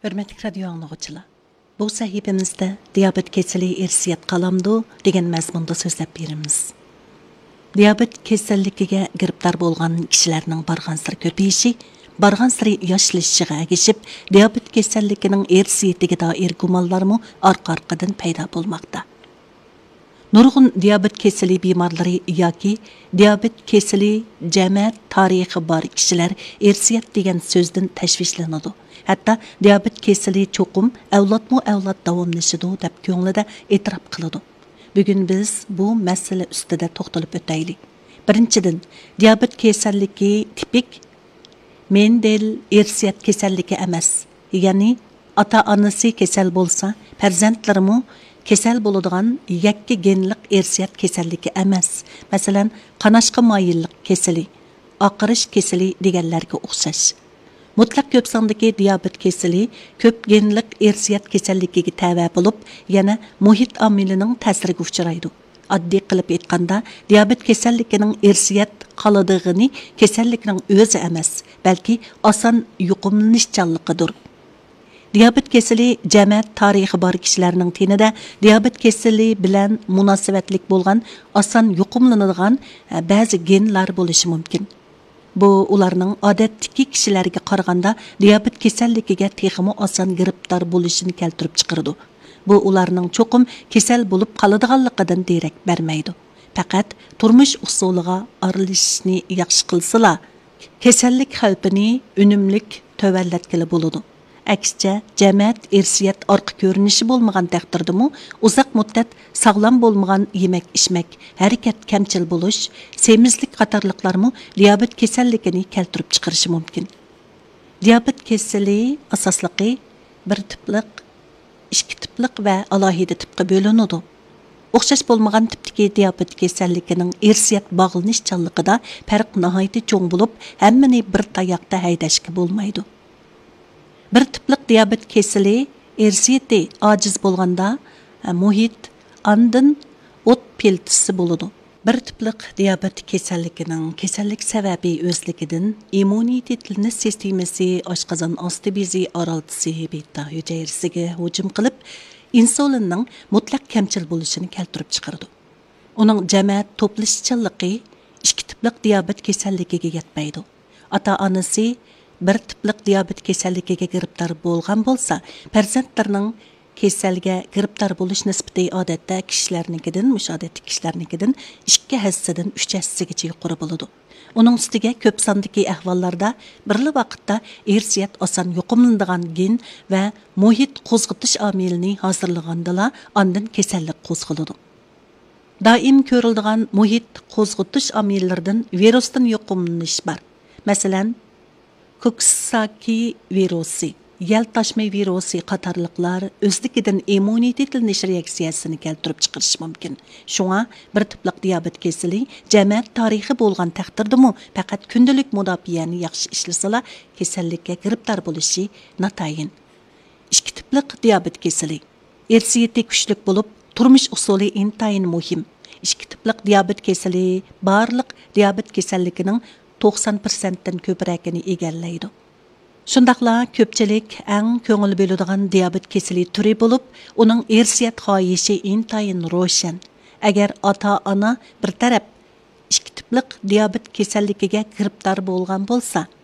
Hürmetli radio anlıqçılar. Bu sahifemizde diabet keseli irsiyat qalamdı degan mazmunda so'zlab beramiz. Diabet kasalligiga giribdor bo'lgan kishilarning barg'ansir ko'payishi, barg'ansir yoshlashishiga ergashib, diabet kasalligining irsiyatiga doir gumonlarmi orqa-orqadan paydo bo'lmoqda. Nurg'un diabet keseli bemorlari yoki diabet keseli jamiyat tarixi bor kishilar irsiyat degan so'zdan tashvishlanadi. Hatta diabet keseli cho'qim avlodmu-avlod davomlashadi deb ko'nglida e'tirof qiladi. Bugun biz bu masala ustida to'xtalib o'taylik. Birinchidan, diabet kasalligi tipik Mendel irsiyat kasalligi emas. Ya'ni ota-onasi kasal bo'lsa, farzandlarimi kasal bo'ladigan yakka genlik irsiyat kasalligi emas. Masalan, qanashqa moyillik kasali, oqirish kasali deganlarga o'xshash. Mutlaq ko'p sondagi diabet kasali ko'p genlik irsiyat kasalligiga tava bo'lib, yana muhit omilining ta'siriga uchraydi. Oddiy qilib aytganda, diabet kasalligining irsiyat qoladig'ini kasallikning o'zi emas, balki oson yuqumlanishchanligidir. Diabet keseli jamiyat tarixi bor kishilarning tenida diabet keseli bilan munosabatlik bo'lgan oson yuqumlanadigan ba'zi genlar bo'lishi mumkin. Bu ularning odatdagi kishilarga qaraganda diabet kasalligiga texmi oson giribdor bo'lishini keltirib chiqaradi. Bu ularning cho'qim kasal bo'lib qoladiganligidan derak bermaydi. Faqat turmush usuliga aralashishni yaxshi qilsalar, kasallik xavfini unumlik tovanlatkili bo'ladi. Aksicha, jamiyat irsiyat orqa ko'rinishi bo'lmagan taqdirdami, uzoq muddat sog'lom bo'lmagan yemak-ichmak, harakat kamchil bo'lish, semizlik qatorliqlarmi diabet kasalligini keltirib chiqarishi mumkin. Diabet kasali asosligi bir tiplik, ikki tiplik va alohida tipga bo'linadi. O'xshash bo'lmagan tipdagi diabet kasalligining irsiyat bog'lanishchanligida farq nihoyatda cho'ng bo'lib, hammani bir tayoqda haydashga bo'lmaydi. Bir tiplik diabet keseli irsiyati ojiz bo'lganda muhit andin o't peltisi bo'ladi. Bir tiplik diabet kasalligining kasallik sababi o'zligidan immunitetni sistemasi oshqozon osti bezi oraltisi beta hujayrasiga hujum qilib, insulinning mutlaq kamchil bo'lishini keltirib chiqaradi. Uning jamiyat to'plashchanligi ikki tiplik diabet kasalligiga yetmaydi. Ota-onasi bir tiplik diabet kasalligiga giribdor bo'lgan bo'lsa, farzandlarning kasalga giribdor bo'lish nisbati odatda kishilarnikidan, mushodatli kishilarnikidan 2 hassadan 3 hassagacha yuqori bo'ladi. Uning ustiga ko'p sondagi ahvollarda birli vaqtda irsiyat oson yuqumlanadigan gen va muhit qo'zg'atish omilini hozirlagandala ondan kasallik qo'zg'aladi. Doim ko'riladigan muhit qo'zg'atish omillaridan virusdan yuqumlanish bor. Masalan, Coxsackie virusi, yaltashma virusi qatorliqlar o'zligidan immunitetlanish reaksiyasini keltirib chiqarish mumkin. Shunga bir tiplik diabet kasali jamiyat tarixi bo'lgan taqdirdami faqat kundalik mudofaani yaxshi ishlasalar kasallikka giribdor bo'lishi natayin. Ikki tiplik diabet kasali irsiyati kuchli bo'lib, turmush usuli intayin muhim. Ikki tiplik diabet kasali barliq diabet kasalligining 90%dan ko'pragini egallaydi. Shundaqla ko'pchilik eng ko'ngil bo'ladigan diabet kasali turi bo'lib, uning irsiyat xohishi intayin ro'shan. Agar ota-ona bir taraf ikki tiplik diabet kasalligiga giribdor bo'lgan bo'lsa,